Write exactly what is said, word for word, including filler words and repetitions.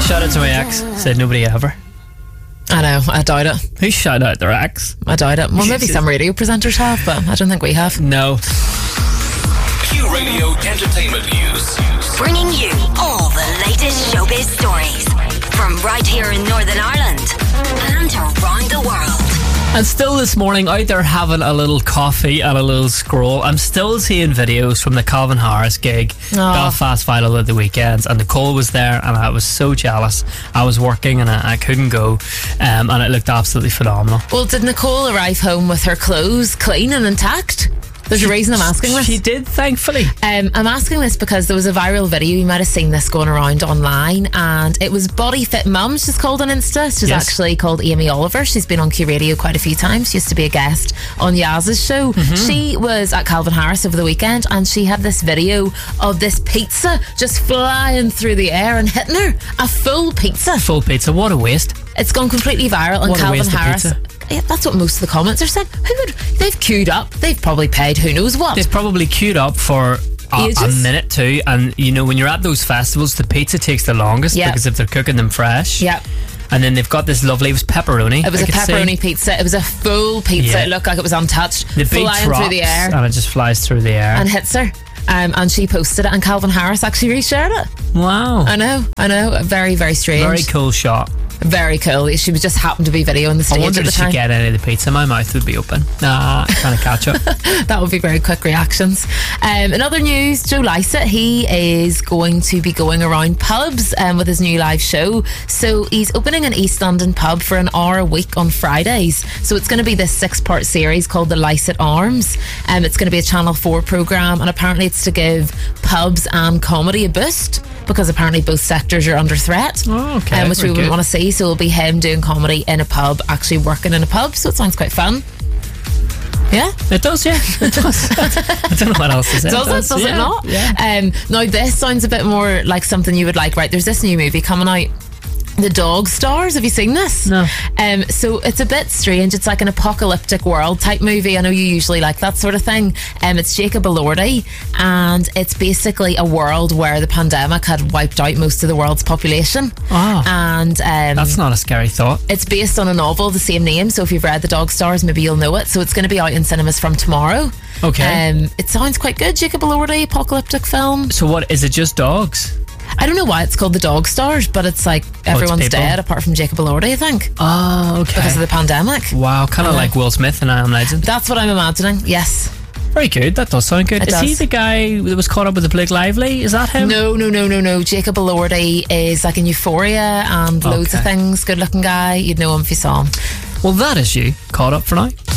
Shout out to my ex. Said nobody ever. I know, I doubt it. Who shout out their ex? I doubt it. Well, maybe some radio presenters have, but I don't think we have. No. Q Radio Entertainment News. Bringing you all the latest showbiz stories from right here in Northern Ireland and around the world. And still this morning, out there having a little coffee and a little scroll, I'm still seeing videos from the Calvin Harris gig, Aww. Belfast Final of the Weekends, and Nicole was there, and I was so jealous. I was working and I, I couldn't go, um, and it looked absolutely phenomenal. Well, did Nicole arrive home with her clothes clean and intact? There's a reason I'm asking this. She did, thankfully. Um, I'm asking this because there was a viral video. You might have seen this going around online, and it was Body Fit Mum. She's called on Insta. She's Yes. actually called Amy Oliver. She's been on Q Radio quite a few times. She used to be a guest on Yaz's show. Mm-hmm. She was at Calvin Harris over the weekend, and she had this video of this pizza just flying through the air and hitting her. A full pizza. Full pizza, what a waste. It's gone completely viral, and What a Calvin waste of Harris. pizza. Yeah, that's what most of the comments are saying. Who would? They've queued up. They've probably paid who knows what. They've probably queued up for a, a Ages. minute too, and you know when you're at those festivals, the pizza takes the longest Yeah. because if they're cooking them fresh. Yeah. And then they've got this lovely, it was pepperoni. It was I a could see. pepperoni pizza. It was a full pizza. Yeah. It looked like it was untouched. The beat flying drops through the air and it just flies through the air. and hits her. Um, and she posted it, and Calvin Harris actually reshared it. Wow. I know, I know. Very, very strange. Very cool shot. Very cool. She was just happened to be videoing the I stage wonder at the if she time. get any of the pizza. My mouth would be open. Nah, trying to catch up. That would be very quick reactions. Um, in other news, Joe Lycett, he is going to be going around pubs um, with his new live show. So he's opening an East London pub for an hour a week on Fridays. So it's going to be this six-part series called The Lycett Arms. Um, it's going to be a Channel four programme, and apparently it's to give pubs and comedy a boost, because apparently both sectors are under threat. Oh, okay, um, which we very wouldn't good. want to see. So it'll be him doing comedy in a pub, actually working in a pub. So it sounds quite fun. Yeah? It does, yeah. It does. I don't know what else to say. Does it? Does yeah, it not? Yeah. Um, now this sounds a bit more like something you would like, right? There's this new movie coming out, The Dog Stars. Have you seen this? No. Um, so it's a bit strange. It's like an apocalyptic world type movie. I know you usually like that sort of thing. Um, it's Jacob Elordi, and it's basically a world where the pandemic had wiped out most of the world's population. Oh. And um, That's not a scary thought. it's based on a novel, the same name. So if you've read The Dog Stars, maybe you'll know it. So it's going to be out in cinemas from tomorrow. Okay. Um, it sounds quite good. Jacob Elordi, apocalyptic film. So what, is it just dogs? I don't know why it's called The Dog Stars, but it's like everyone's people. dead apart from Jacob Elordi, I think, Oh, okay. because of the pandemic. Wow, kind of I know. like Will Smith in I Am Legend. That's what I'm imagining. Yes. Very good, that does sound good. It Is he does. the guy that was caught up with the Blake Lively? Is that him? No, no, no, no, no. Jacob Elordi is like in Euphoria and loads of Okay. things. Good looking guy. You'd know him if you saw him. Well, that is you caught up for now.